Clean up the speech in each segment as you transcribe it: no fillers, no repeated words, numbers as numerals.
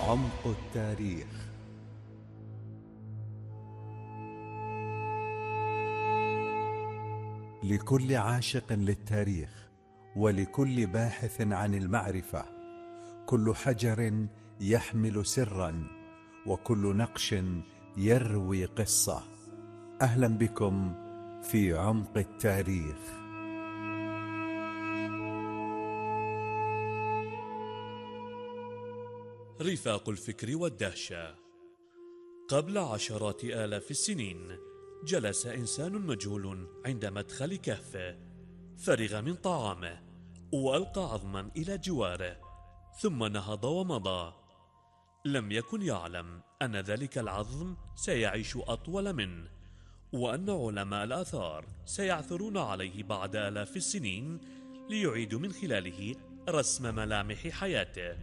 عمق التاريخ. لكل عاشق للتاريخ ولكل باحث عن المعرفة، كل حجر يحمل سرا وكل نقش يروي قصة. أهلا بكم في عمق التاريخ. رفاق الفكر والدهشة. قبل عشرات آلاف السنين جلس إنسان مجهول عند مدخل كهفه، فرغ من طعامه وألقى عظما إلى جواره، ثم نهض ومضى. لم يكن يعلم أن ذلك العظم سيعيش أطول منه، وأن علماء الآثار سيعثرون عليه بعد آلاف السنين ليعيدوا من خلاله رسم ملامح حياته.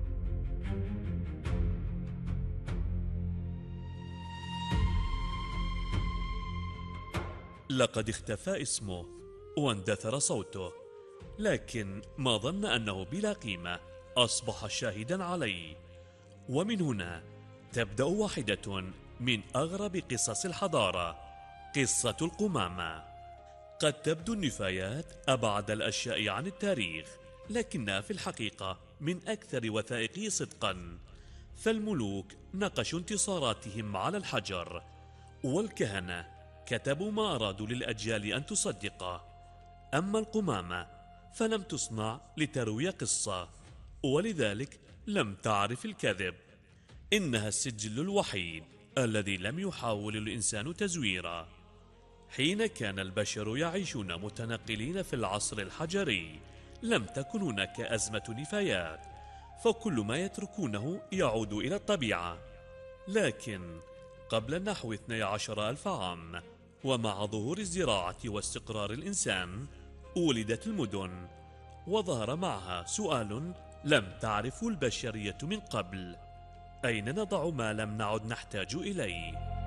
لقد اختفى اسمه واندثر صوته، لكن ما ظن أنه بلا قيمة أصبح شاهدا عليه. ومن هنا تبدأ واحدة من أغرب قصص الحضارة، قصة القمامة. قد تبدو النفايات أبعد الأشياء عن التاريخ، لكنها في الحقيقة من أكثر وثائقه صدقا. فالملوك نقشوا انتصاراتهم على الحجر، والكهنة كتبوا ما أرادوا للأجيال أن تصدقه. أما القمامة فلم تصنع لتروي قصة، ولذلك لم تعرف الكذب. إنها السجل الوحيد الذي لم يحاول الإنسان تزويره. حين كان البشر يعيشون متنقلين في العصر الحجري، لم تكن هناك أزمة نفايات، فكل ما يتركونه يعود إلى الطبيعة. لكن قبل نحو 12 ألف عام، ومع ظهور الزراعة واستقرار الإنسان، ولدت المدن، وظهر معها سؤال لم تعرفه البشرية من قبل: أين نضع ما لم نعد نحتاج إليه؟